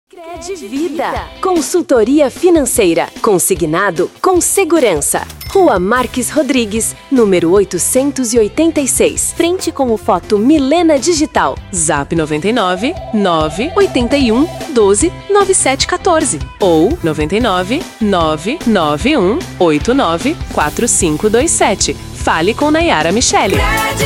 Credvida. Consultoria financeira. Consignado com segurança. Rua Marques Rodrigues, número 886. Frente com o Foto Milena Digital. Zap 99 981 12 9714 ou 99 991 89 4527. Fale com Nayara Michele.